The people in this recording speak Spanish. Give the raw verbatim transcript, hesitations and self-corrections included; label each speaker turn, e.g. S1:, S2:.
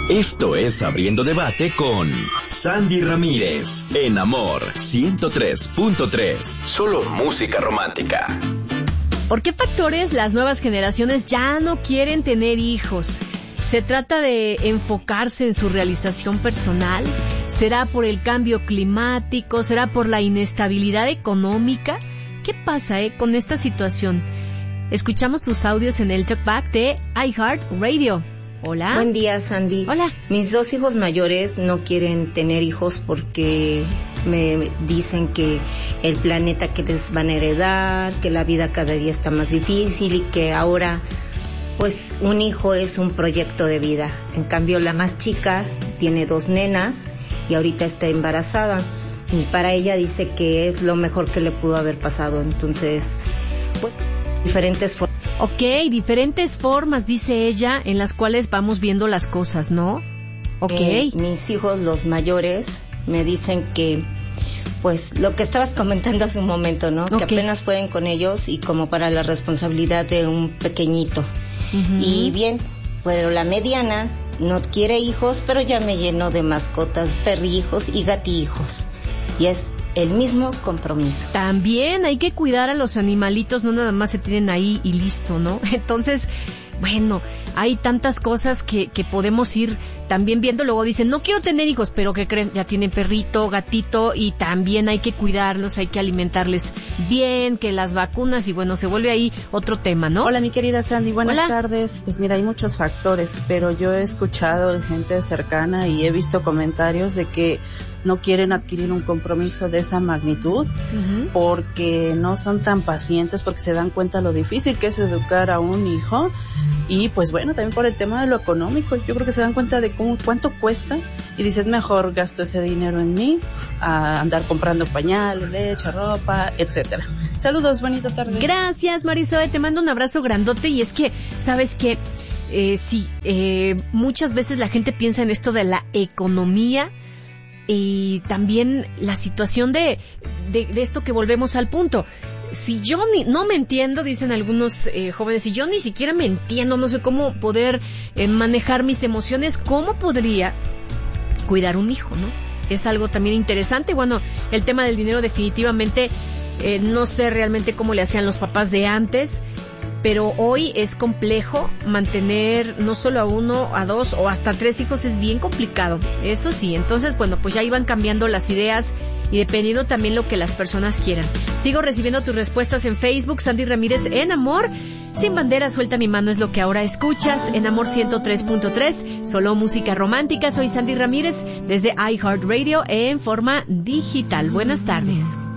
S1: Esto es Abriendo Debate con Sandy Ramírez, en Amor ciento tres punto tres. Solo música romántica.
S2: ¿Por qué factores las nuevas generaciones ya no quieren tener hijos? ¿Se trata de enfocarse en su realización personal? ¿Será por el cambio climático? ¿Será por la inestabilidad económica? ¿Qué pasa eh, con esta situación? Escuchamos tus audios en el Talkback de iHeartRadio. Hola.
S3: Buen día, Sandy.
S2: Hola.
S3: Mis dos hijos mayores no quieren tener hijos porque me dicen que el planeta que les van a heredar, que la vida cada día está más difícil y que ahora, pues, un hijo es un proyecto de vida. En cambio, la más chica tiene dos nenas y ahorita está embarazada. Y para ella dice que es lo mejor que le pudo haber pasado. Entonces, pues, diferentes formas.
S2: Ok, diferentes formas, dice ella, en las cuales vamos viendo las cosas, ¿no? Ok.
S3: Eh, mis hijos, los mayores, me dicen que, pues, lo que estabas comentando hace un momento, ¿no? Okay. Que apenas pueden con ellos y como para la responsabilidad de un pequeñito. Uh-huh. Y bien, pero la mediana no quiere hijos, pero ya me llenó de mascotas, perrijos y gatijos. Y es el mismo compromiso.
S2: También hay que cuidar a los animalitos, no nada más se tienen ahí y listo, ¿no? Entonces, bueno, hay tantas cosas que, que podemos ir también viendo. Luego dicen, no quiero tener hijos, pero ¿qué creen? Ya tienen perrito, gatito, y también hay que cuidarlos, hay que alimentarles bien, que las vacunas, y bueno, se vuelve ahí otro tema, ¿no?
S4: Hola, mi querida Sandy, buenas
S2: Hola.
S4: tardes. Pues mira, hay muchos factores, pero yo he escuchado de gente cercana y he visto comentarios de que no quieren adquirir un compromiso de esa magnitud, uh-huh, porque no son tan pacientes, porque se dan cuenta lo difícil que es educar a un hijo, y pues bueno, también por el tema de lo económico. Yo creo que se dan cuenta de cómo, cuánto cuesta, y dicen, mejor gasto ese dinero en mí, a andar comprando pañales, leche, ropa, etcétera. Saludos, bonita tarde.
S2: Gracias, Marisol, te mando un abrazo grandote. Y es que, ¿sabes qué? Eh, sí, eh, muchas veces la gente piensa en esto de la economía, y también la situación de, de, de esto que volvemos al punto. Si yo ni, no me entiendo, dicen algunos eh, jóvenes, si yo ni siquiera me entiendo, no sé cómo poder eh, manejar mis emociones, ¿cómo podría cuidar un hijo, no? Es algo también interesante. Bueno, el tema del dinero definitivamente, eh, no sé realmente cómo le hacían los papás de antes, pero hoy es complejo mantener no solo a uno, a dos o hasta tres hijos, es bien complicado, eso sí. Entonces, bueno, pues ya iban cambiando las ideas y dependiendo también lo que las personas quieran. Sigo recibiendo tus respuestas en Facebook, Sandy Ramírez en Amor. Sin bandera, suelta mi mano es lo que ahora escuchas en Amor ciento tres punto tres, solo música romántica. Soy Sandy Ramírez desde iHeartRadio en forma digital. Buenas tardes.